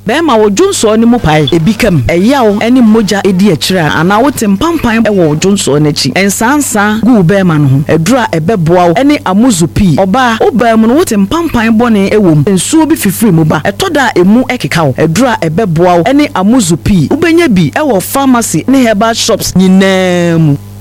be ma wo dwonso ne mu pae ebi kam eyawo ene moja edi akira ana wo tempampan e wo dwonso ne chi ensansa gu be ma no ho edura ebeboa ene amuzupi oba oba mu no wo tempampan bone ewom ensuo bi fifiri mu ba etoda emu ekeka wo edura ebeboa ene amuzupi ubenya bi e wo pharmacy ne herbal shops nyinaa mu